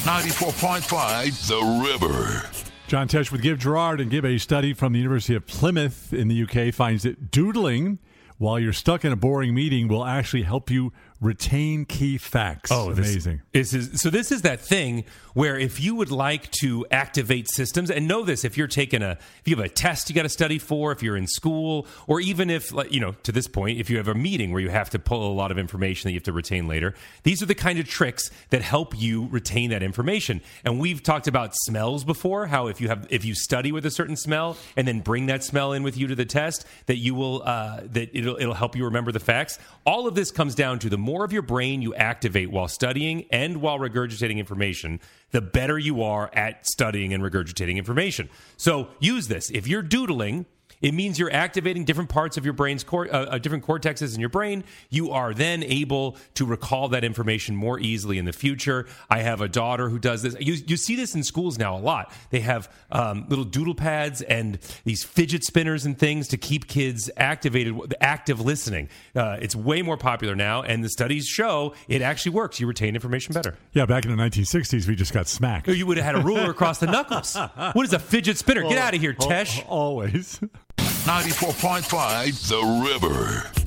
94.5 The River. John Tesh with Give Gerard, and Give, a study from the University of Plymouth in the UK finds that doodling while you're stuck in a boring meeting will actually help you retain key facts. Oh, amazing. This is that thing where if you would like to activate systems, and know this, if you have a test you got to study for, if you're in school, or even if, to this point, if you have a meeting where you have to pull a lot of information that you have to retain later, these are the kind of tricks that help you retain that information. And we've talked about smells before, how if you study with a certain smell and then bring that smell in with you to the test, that you will it'll help you remember the facts. All of this comes down to the more of your brain you activate while studying and while regurgitating information, the better you are at studying and regurgitating information. So use this. If you're doodling, it means you're activating different parts of your brain's different cortexes in your brain. You are then able to recall that information more easily in the future. I have a daughter who does this. You see this in schools now a lot. They have little doodle pads and these fidget spinners and things to keep kids activated, active listening. It's way more popular now, and the studies show it actually works. You retain information better. Yeah, back in the 1960s, we just got smacked. You would have had a ruler across the knuckles. What is a fidget spinner? Get out of here, Tesh. Always. 94.5 The River.